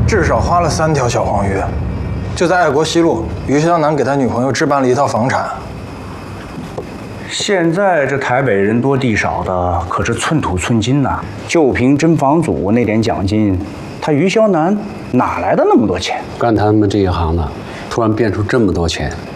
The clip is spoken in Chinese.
至少花了3条小黄鱼。就在爱国西路，于湘南给他女朋友置办了一套房产。 现在这台北人多地少的，可是寸土寸金呐。就凭真房祖那点奖金，他于湘南哪来的那么多钱？ 干他们这一行的，突然变出这么多钱，